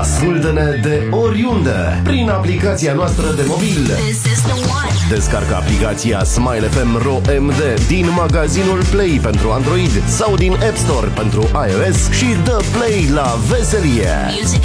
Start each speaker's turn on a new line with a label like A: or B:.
A: Ascultă-ne de oriunde prin aplicația noastră de mobil. Descarcă aplicația Smile FM Ro MD din magazinul Play pentru Android sau din App Store pentru iOS și dă play la veselie.